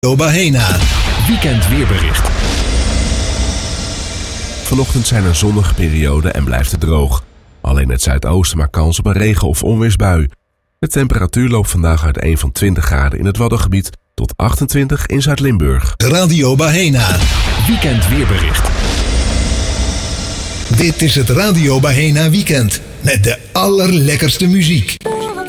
Bahena. Weekend weerbericht. Vanochtend zijn er zonnige perioden en blijft het droog. Alleen het zuidoosten maakt kans op een regen- of onweersbui. De temperatuur loopt vandaag uiteen van 20 graden in het Waddengebied tot 28 in Zuid-Limburg. Radio Bahena. Weekend weerbericht. Dit is het Radio Bahena Weekend met de allerlekkerste muziek.